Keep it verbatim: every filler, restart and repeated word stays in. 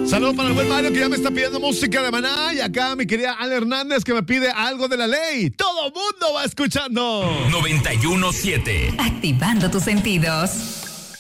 Saludos para el buen Mario que ya me está pidiendo música de Maná. Y acá mi querida Ana Hernández que me pide algo de La Ley. Todo mundo va escuchando. noventa y uno punto siete. Activando tus sentidos.